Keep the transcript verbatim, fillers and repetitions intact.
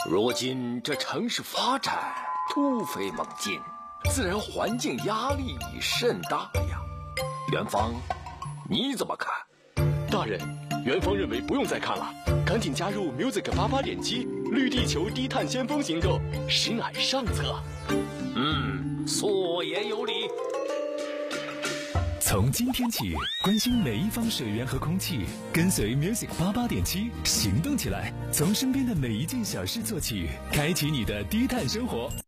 如今这城市发展突飞猛进，自然环境压力甚大呀。元芳，你怎么看？ 大人，元芳认为不用再看了，赶紧加入 Music 八八点七绿地球低碳先锋行动，使俺上策。 嗯，所言有理。 从今天起，关心每一方水源和空气，跟随 Music 八八点七行动起来，从身边的每一件小事做起，开启你的低碳生活。